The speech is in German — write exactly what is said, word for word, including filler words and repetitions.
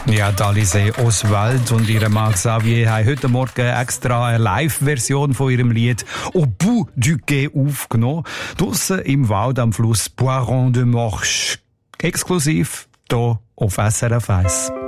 Ja, Alizée Oswald und ihre Mann Xavier haben heute Morgen extra eine Live-Version von ihrem Lied «Au bout du quai» aufgenommen. Draussen im Wald am Fluss Boiron de Morche. Exklusiv hier auf S R F eins.